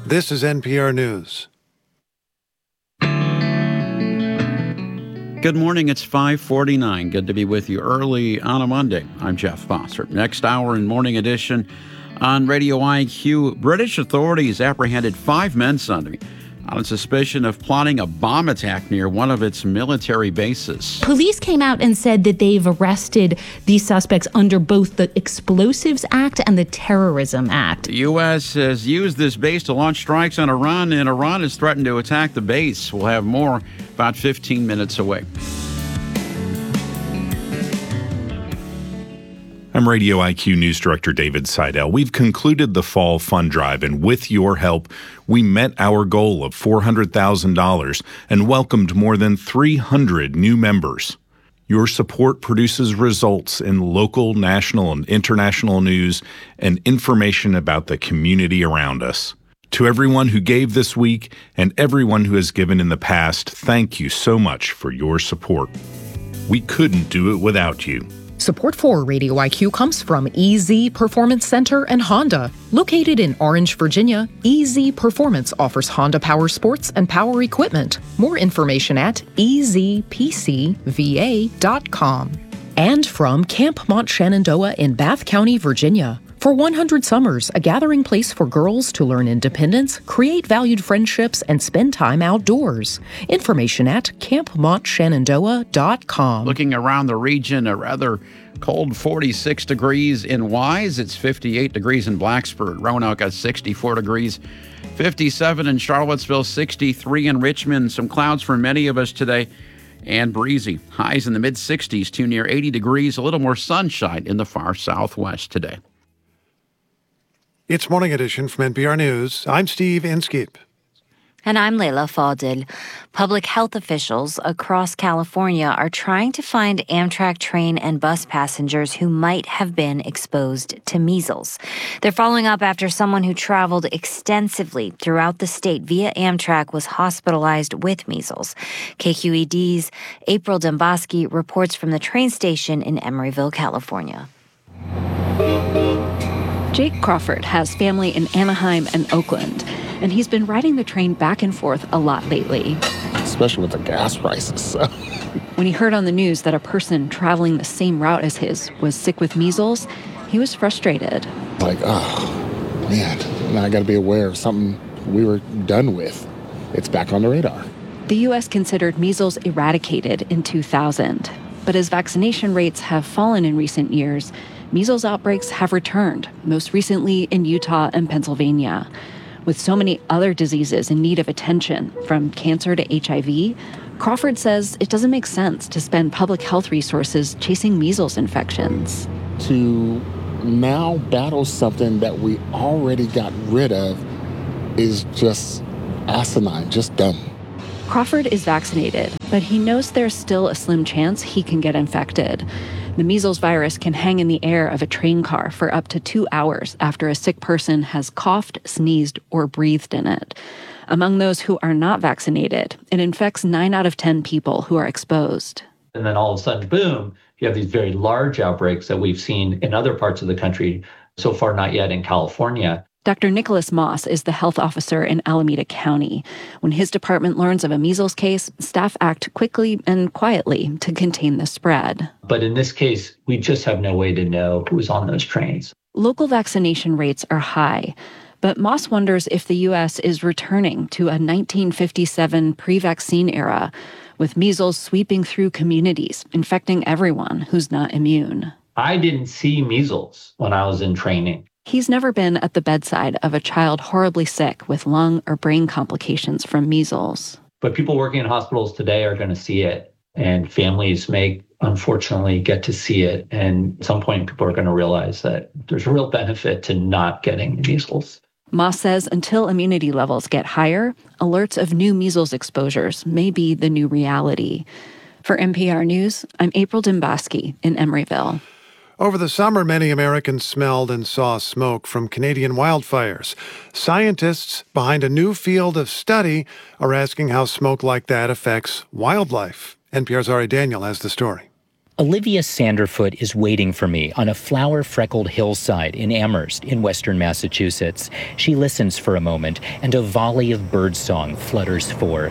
This is NPR News. Good morning, it's 5:49. Good to be with you early on a Monday. I'm Jeff Foster. Next hour in Morning Edition on Radio IQ, British authorities apprehended 5 men Sunday on suspicion of plotting a bomb attack near one of its military bases. Police came out and said that they've arrested these suspects under both the Explosives Act and the Terrorism Act. The U.S. has used this base to launch strikes on Iran, and Iran has threatened to attack the base. We'll have more about 15 minutes away. I'm Radio IQ News Director David Seidel. We've concluded the Fall Fund Drive, and with your help, we met our goal of $400,000 and welcomed more than 300 new members. Your support produces results in local, national, and international news and information about the community around us. To everyone who gave this week and everyone who has given in the past, thank you so much for your support. We couldn't do it without you. Support for Radio IQ comes from EZ Performance Center and Honda. Located in Orange, Virginia, EZ Performance offers Honda power sports and power equipment. More information at ezpcva.com. And from Camp Mont Shenandoah in Bath County, Virginia. For 100 summers, a gathering place for girls to learn independence, create valued friendships, and spend time outdoors. Information at campmontshenandoah.com. Looking around the region, a rather cold 46 degrees in Wise. It's 58 degrees in Blacksburg. Roanoke at 64 degrees. 57 in Charlottesville, 63 in Richmond. Some clouds for many of us today and breezy. Highs in the mid-60s to near 80 degrees. A little more sunshine in the far southwest today. It's Morning Edition from NPR News. I'm Steve Inskeep. And I'm Leila Fadil. Public health officials across California are trying to find Amtrak train and bus passengers who might have been exposed to measles. They're following up after someone who traveled extensively throughout the state via Amtrak was hospitalized with measles. KQED's April Demboski reports from the train station in Emeryville, California. Jake Crawford has family in Anaheim and Oakland, and he's been riding the train back and forth a lot lately. Especially with the gas prices. When he heard on the news that a person traveling the same route as his was sick with measles, he was frustrated. Like, oh, man, now I got to be aware of something we were done with. It's back on the radar. The U.S. considered measles eradicated in 2000, but as vaccination rates have fallen in recent years, measles outbreaks have returned, most recently in Utah and Pennsylvania. With so many other diseases in need of attention, from cancer to HIV, Crawford says it doesn't make sense to spend public health resources chasing measles infections. To now battle something that we already got rid of is just asinine, just dumb. Crawford is vaccinated, but he knows there's still a slim chance he can get infected. The measles virus can hang in the air of a train car for up to 2 hours after a sick person has coughed, sneezed, or breathed in it. Among those who are not vaccinated, it infects 9 out of 10 people who are exposed. And then all of a sudden, boom, you have these very large outbreaks that we've seen in other parts of the country, so far not yet in California. Dr. Nicholas Moss is the health officer in Alameda County. When his department learns of a measles case, staff act quickly and quietly to contain the spread. But in this case, we just have no way to know who's on those trains. Local vaccination rates are high, but Moss wonders if the U.S. is returning to a 1957 pre-vaccine era, with measles sweeping through communities, infecting everyone who's not immune. I didn't see measles when I was in training. He's never been at the bedside of a child horribly sick with lung or brain complications from measles. But people working in hospitals today are going to see it, and families may unfortunately get to see it. And at some point, people are going to realize that there's a real benefit to not getting measles. Moss says until immunity levels get higher, alerts of new measles exposures may be the new reality. For NPR News, I'm April Demboski in Emeryville. Over the summer, many Americans smelled and saw smoke from Canadian wildfires. Scientists behind a new field of study are asking how smoke like that affects wildlife. NPR's Ari Daniel has the story. Olivia Sanderfoot is waiting for me on a flower-freckled hillside in Amherst in western Massachusetts. She listens for a moment, and a volley of birdsong flutters forth.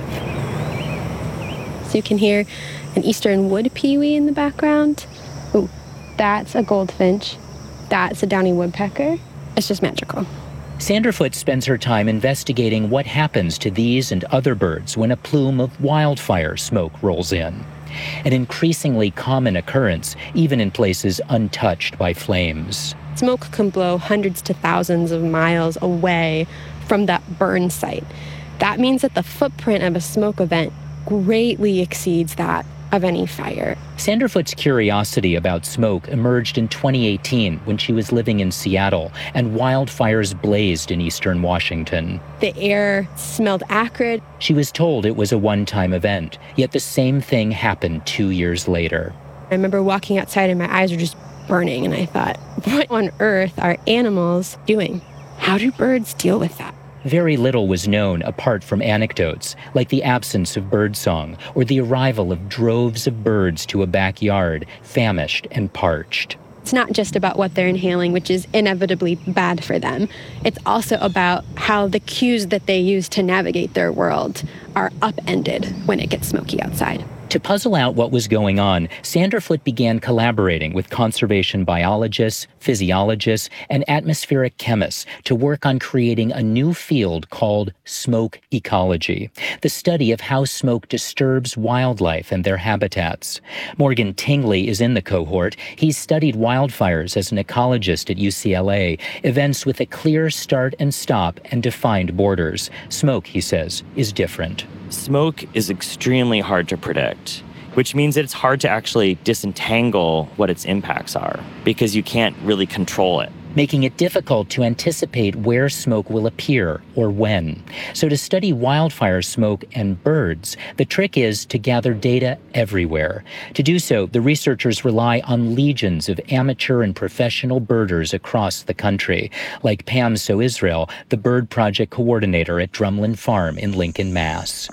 So you can hear an eastern wood pewee in the background. Ooh, that's a goldfinch. That's a downy woodpecker. It's just magical. Sanderfoot spends her time investigating what happens to these and other birds when a plume of wildfire smoke rolls in. An increasingly common occurrence, even in places untouched by flames. Smoke can blow hundreds to thousands of miles away from that burn site. That means that the footprint of a smoke event greatly exceeds that of any fire. Sanderfoot's curiosity about smoke emerged in 2018 when she was living in Seattle and wildfires blazed in eastern Washington. The air smelled acrid. She was told it was a one-time event, yet the same thing happened 2 years later. I remember walking outside and my eyes were just burning, and I thought, what on earth are animals doing? How do birds deal with that? Very little was known apart from anecdotes, like the absence of birdsong or the arrival of droves of birds to a backyard, famished and parched. It's not just about what they're inhaling, which is inevitably bad for them. It's also about how the cues that they use to navigate their world are upended when it gets smoky outside. To puzzle out what was going on, Sanderfoot began collaborating with conservation biologists, physiologists, and atmospheric chemists to work on creating a new field called smoke ecology, the study of how smoke disturbs wildlife and their habitats. Morgan Tingley is in the cohort. He's studied wildfires as an ecologist at UCLA, events with a clear start and stop and defined borders. Smoke, he says, is different. Smoke is extremely hard to predict, which means that it's hard to actually disentangle what its impacts are because you can't really control it, making it difficult to anticipate where smoke will appear or when. So to study wildfire smoke and birds, the trick is to gather data everywhere. To do so, the researchers rely on legions of amateur and professional birders across the country, like Pam So-Israel, the bird project coordinator at Drumlin Farm in Lincoln, Mass.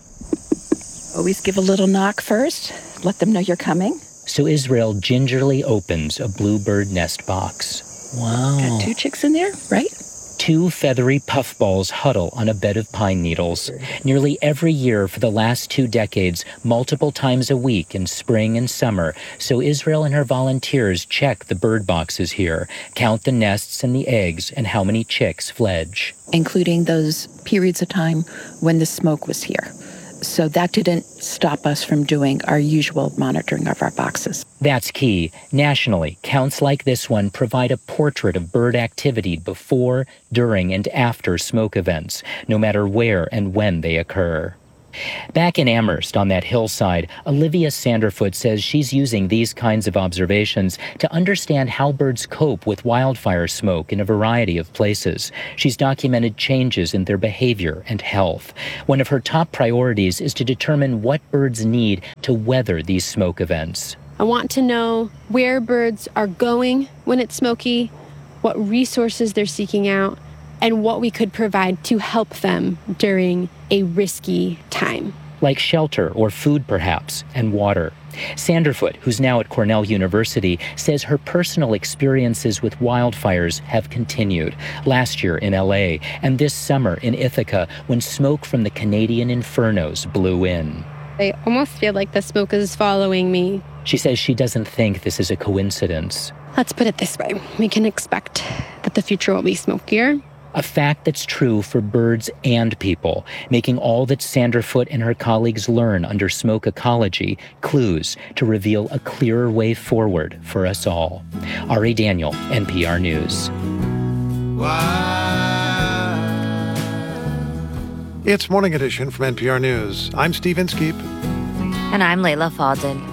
Always give a little knock first. Let them know you're coming. So-Israel gingerly opens a bluebird nest box. Wow. Got 2 chicks in there, right? 2 feathery puffballs huddle on a bed of pine needles. Nearly every year for the last 2 decades, multiple times a week in spring and summer, So-Israel and her volunteers check the bird boxes here, count the nests and the eggs, and how many chicks fledge. Including those periods of time when the smoke was here. So that didn't stop us from doing our usual monitoring of our boxes. That's key. Nationally, counts like this one provide a portrait of bird activity before, during, and after smoke events, no matter where and when they occur. Back in Amherst on that hillside, Olivia Sanderfoot says she's using these kinds of observations to understand how birds cope with wildfire smoke in a variety of places. She's documented changes in their behavior and health. One of her top priorities is to determine what birds need to weather these smoke events. I want to know where birds are going when it's smoky, what resources they're seeking out, and what we could provide to help them during a risky time. Like shelter or food, perhaps, and water. Sanderfoot, who's now at Cornell University, says her personal experiences with wildfires have continued. Last year in LA, and this summer in Ithaca, when smoke from the Canadian infernos blew in. I almost feel like the smoke is following me. She says she doesn't think this is a coincidence. Let's put it this way. We can expect that the future will be smokier. A fact that's true for birds and people, making all that Sanderfoot and her colleagues learn under smoke ecology clues to reveal a clearer way forward for us all. Ari Daniel, NPR News. It's Morning Edition from NPR News. I'm Steve Inskeep. And I'm Layla Fadel.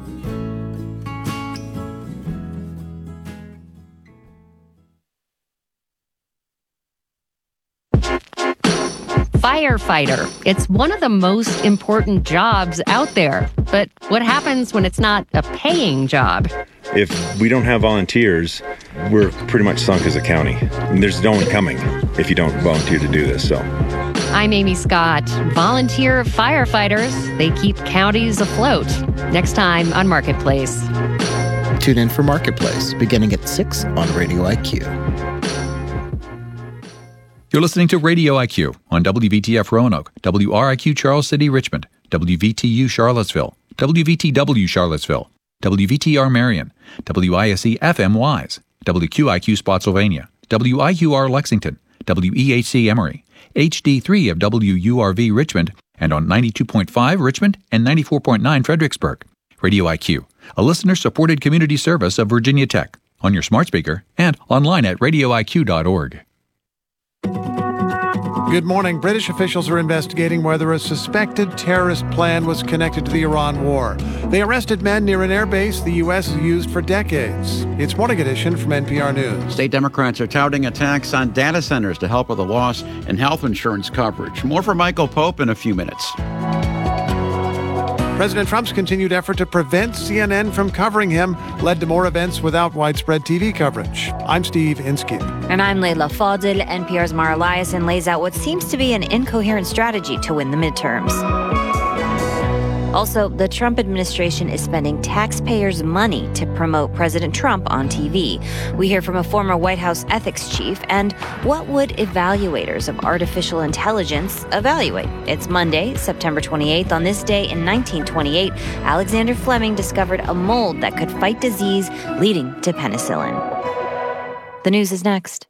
Firefighter. It's one of the most important jobs out there. But what happens when it's not a paying job? If we don't have volunteers, we're pretty much sunk as a county. And there's no one coming if you don't volunteer to do this. So, I'm Amy Scott. Volunteer firefighters, they keep counties afloat. Next time on Marketplace. Tune in for Marketplace, beginning at 6 on Radio IQ. You're listening to Radio IQ on WVTF Roanoke, WRIQ Charles City, Richmond, WVTU Charlottesville, WVTW Charlottesville, WVTR Marion, WISE FM Wise, WQIQ Spotsylvania, WIUR Lexington, WEHC Emory, HD3 of WURV Richmond, and on 92.5 Richmond and 94.9 Fredericksburg. Radio IQ, a listener-supported community service of Virginia Tech, on your smart speaker and online at radioiq.org. Good morning. British officials are investigating whether a suspected terrorist plan was connected to the Iran war. They arrested men near an airbase the U.S. has used for decades. It's Morning Edition from NPR News. State Democrats are touting attacks on data centers to help with the loss in health insurance coverage. More from Michael Pope in a few minutes. President Trump's continued effort to prevent CNN from covering him led to more events without widespread TV coverage. I'm Steve Inskeep. And I'm Leila Fadel. NPR's Mara Liasson lays out what seems to be an incoherent strategy to win the midterms. Also, the Trump administration is spending taxpayers' money to promote President Trump on TV. We hear from a former White House ethics chief, and what would evaluators of artificial intelligence evaluate? It's Monday, September 28th. On this day in 1928, Alexander Fleming discovered a mold that could fight disease, leading to penicillin. The news is next.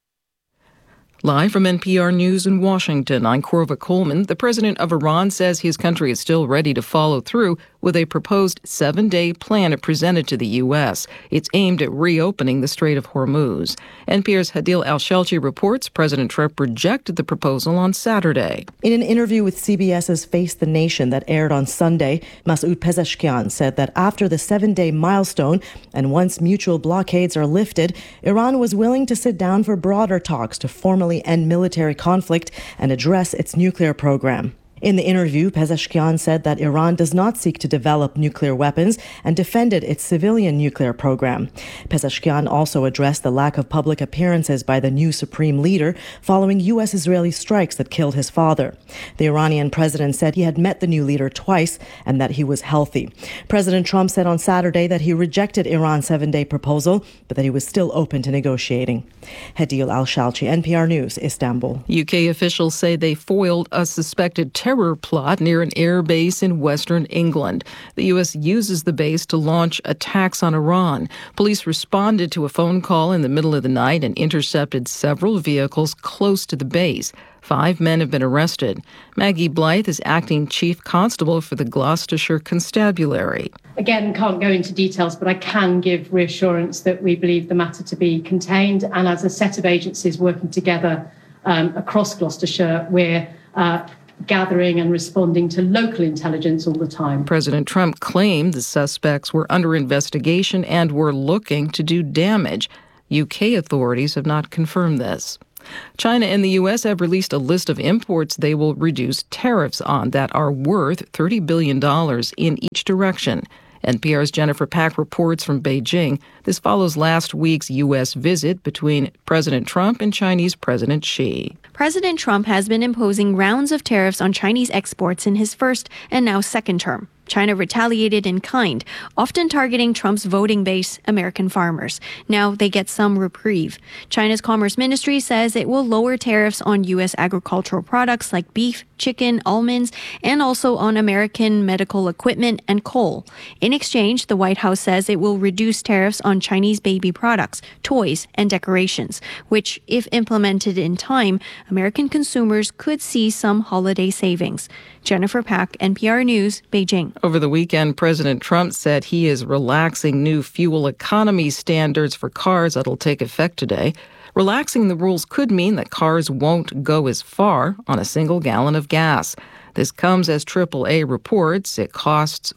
Live from NPR News in Washington, I'm Corva Coleman. The president of Iran says his country is still ready to follow through with a proposed 7-day plan presented to the U.S. It's aimed at reopening the Strait of Hormuz. NPR's Hadil Al-Shelchi reports President Trump rejected the proposal on Saturday. In an interview with CBS's Face the Nation that aired on Sunday, Masoud Pezeshkian said that after the 7-day milestone and once mutual blockades are lifted, Iran was willing to sit down for broader talks to formally end military conflict and address its nuclear program. In the interview, Pezeshkian said that Iran does not seek to develop nuclear weapons and defended its civilian nuclear program. Pezeshkian also addressed the lack of public appearances by the new supreme leader following U.S.-Israeli strikes that killed his father. The Iranian president said he had met the new leader twice and that he was healthy. President Trump said on Saturday that he rejected Iran's 7-day proposal, but that he was still open to negotiating. Hadil Al-Shelchi, NPR News, Istanbul. UK officials say they foiled a suspected terror plot near an air base in western England. The U.S. uses the base to launch attacks on Iran. Police responded to a phone call in the middle of the night and intercepted several vehicles close to the base. 5 men have been arrested. Maggie Blythe is acting chief constable for the Gloucestershire Constabulary. Again, can't go into details, but I can give reassurance that we believe the matter to be contained. And as a set of agencies working together across Gloucestershire, we're gathering and responding to local intelligence all the time. President Trump claimed the suspects were under investigation and were looking to do damage. UK authorities have not confirmed this. China and the U.S. have released a list of imports they will reduce tariffs on that are worth $30 billion in each direction. NPR's Jennifer Pack reports from Beijing. This follows last week's U.S. visit between President Trump and Chinese President Xi. President Trump has been imposing rounds of tariffs on Chinese exports in his first and now second term. China retaliated in kind, often targeting Trump's voting base, American farmers. Now they get some reprieve. China's Commerce Ministry says it will lower tariffs on U.S. agricultural products like beef, chicken, almonds, and also on American medical equipment and coal. In exchange, the White House says it will reduce tariffs on Chinese baby products, toys, and decorations, which, if implemented in time, American consumers could see some holiday savings. Jennifer Pack, NPR News, Beijing. Over the weekend, President Trump said he is relaxing new fuel economy standards for cars that'll take effect today. Relaxing the rules could mean that cars won't go as far on a single gallon of gas. This comes as AAA reports it costs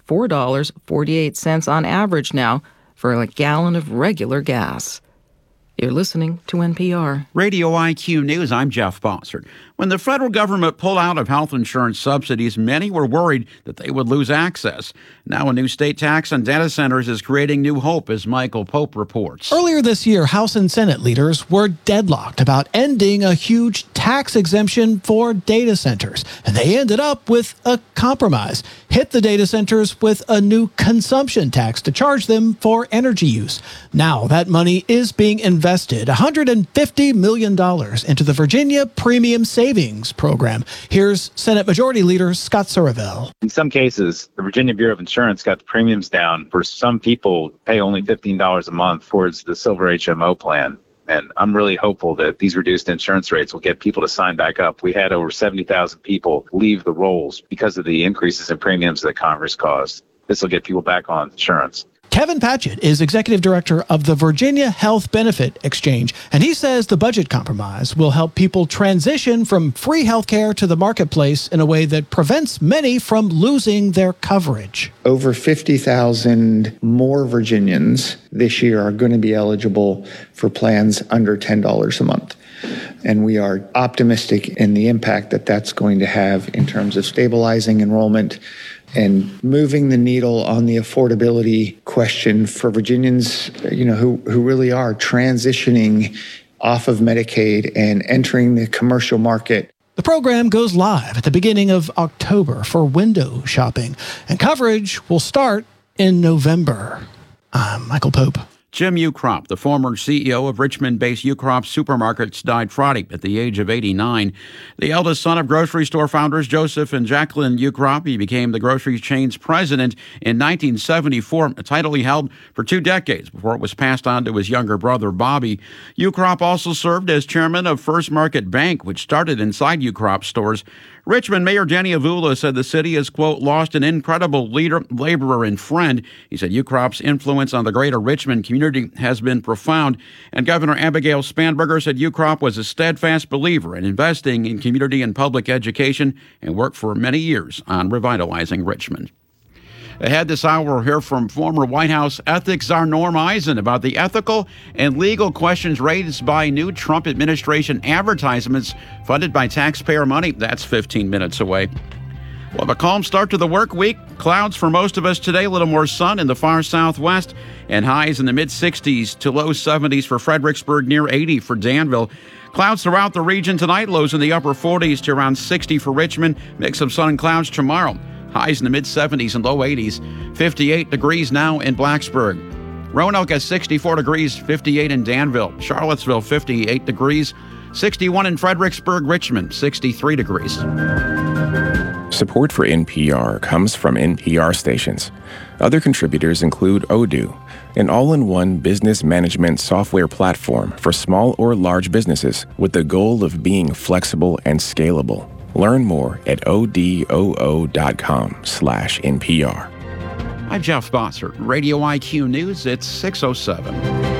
$4.48 on average now for a gallon of regular gas. You're listening to NPR. Radio IQ News, I'm Jeff Bossert. When the federal government pulled out of health insurance subsidies, many were worried that they would lose access. Now a new state tax on data centers is creating new hope, as Michael Pope reports. Earlier this year, House and Senate leaders were deadlocked about ending a huge tax exemption for data centers. And they ended up with a compromise. Hit the data centers with a new consumption tax to charge them for energy use. Now that money is being invested, $150 million, into the Virginia Premium Savings Program. Here's Senate Majority Leader Scott Surreville. In some cases, the Virginia Bureau of Insurance got the premiums down. For some people, pay only $15 a month towards the Silver HMO plan. And I'm really hopeful that these reduced insurance rates will get people to sign back up. We had over 70,000 people leave the rolls because of the increases in premiums that Congress caused. This will get people back on insurance. Kevin Patchett is executive director of the Virginia Health Benefit Exchange, and he says the budget compromise will help people transition from free health care to the marketplace in a way that prevents many from losing their coverage. Over 50,000 more Virginians this year are going to be eligible for plans under $10 a month. And we are optimistic in the impact that that's going to have in terms of stabilizing enrollment and moving the needle on the affordability question for Virginians, who really are transitioning off of Medicaid and entering the commercial market. The program goes live at the beginning of October for window shopping, and coverage will start in November. I'm Michael Pope. Jim Ukrop, the former CEO of Richmond-based Ukrop Supermarkets, died Friday at the age of 89. The eldest son of grocery store founders Joseph and Jacqueline Ukrop, he became the grocery chain's president in 1974, a title he held for 2 decades before it was passed on to his younger brother Bobby. Ukrop also served as chairman of First Market Bank, which started inside Ukrop stores. Richmond Mayor Danny Avula said the city has, quote, lost an incredible leader, laborer, and friend. He said Ukrop's influence on the greater Richmond community has been profound. And Governor Abigail Spanberger said Ukrop was a steadfast believer in investing in community and public education and worked for many years on revitalizing Richmond. Ahead this hour, we'll hear from former White House ethics czar Norm Eisen about the ethical and legal questions raised by new Trump administration advertisements funded by taxpayer money. That's 15 minutes away. We'll have a calm start to the work week. Clouds for most of us today, a little more sun in the far southwest, and highs in the mid-60s to low 70s for Fredericksburg, near 80 for Danville. Clouds throughout the region tonight, lows in the upper 40s to around 60 for Richmond. Mix of sun and clouds tomorrow. Highs in the mid-70s and low 80s. 58 degrees now in Blacksburg. Roanoke at 64 degrees, 58 in Danville. Charlottesville, 58 degrees. 61 in Fredericksburg, Richmond, 63 degrees. Support for NPR comes from NPR stations. Other contributors include Odoo, an all-in-one business management software platform for small or large businesses with the goal of being flexible and scalable. Learn more at odoo.com/NPR. I'm Jeff Bossert. Radio IQ News, it's 6:07.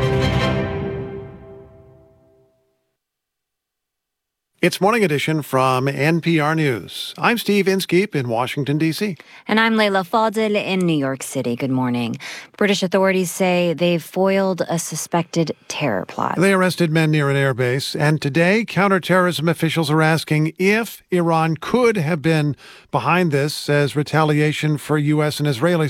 It's Morning Edition from NPR News. I'm Steve Inskeep in Washington, D.C. And I'm Layla Fadil in New York City. Good morning. British authorities say they've foiled a suspected terror plot. They arrested men near an airbase, and today counterterrorism officials are asking if Iran could have been behind this as retaliation for U.S. and Israeli